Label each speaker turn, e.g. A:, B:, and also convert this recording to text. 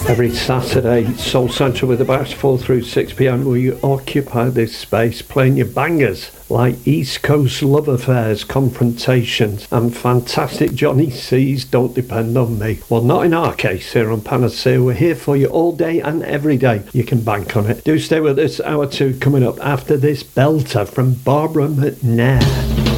A: Every Saturday, Soul Central with the Bats 4 through 6 p.m. where you occupy this space playing your bangers like East Coast Love Affairs, Confrontations and fantastic Johnny C's Don't Depend on Me. Well, not in our case here on Panacea. We're here for you all day and every day. You can bank on it. Do stay with us, hour 2 coming up after this belter from Barbara McNair.